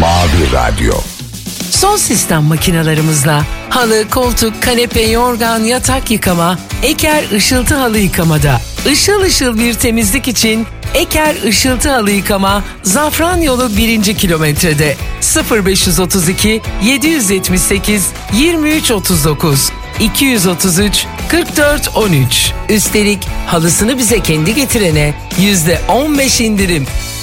Mavi Radyo. Son sistem makinalarımızla halı, koltuk, kanepe, yorgan, yatak yıkama, Eker Işıltı Halı Yıkamada. Işıl ışıl bir temizlik için Eker Işıltı Halı Yıkama, Zafranyolu 1. kilometrede. 0532 778 2339 233 4413. Üstelik halısını bize kendi getirene %15 indirim.